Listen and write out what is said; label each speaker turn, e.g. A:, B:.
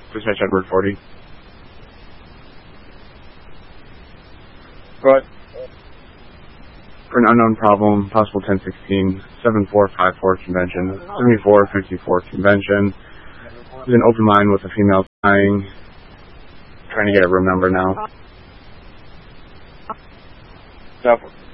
A: Dispatch Edward 40.
B: Go ahead.
A: For an unknown problem, possible 1016, 7454 convention, 7454 convention. There's an open line with a female dying. Trying to get a room number now.
B: Stop.